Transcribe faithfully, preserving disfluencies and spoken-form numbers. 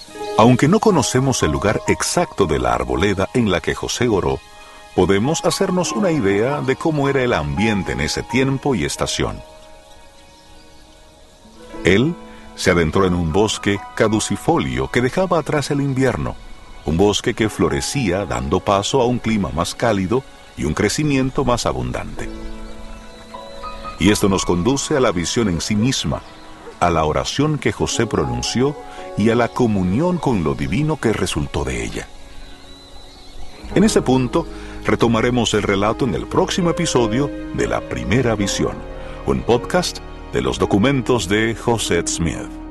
Aunque no conocemos el lugar exacto de la arboleda en la que José oró, podemos hacernos una idea de cómo era el ambiente en ese tiempo y estación. Él se adentró en un bosque caducifolio que dejaba atrás el invierno, un bosque que florecía dando paso a un clima más cálido y un crecimiento más abundante. Y esto nos conduce a la visión en sí misma, a la oración que José pronunció y a la comunión con lo divino que resultó de ella. En ese punto, retomaremos el relato en el próximo episodio de La Primera Visión, un podcast de los documentos de José Smith.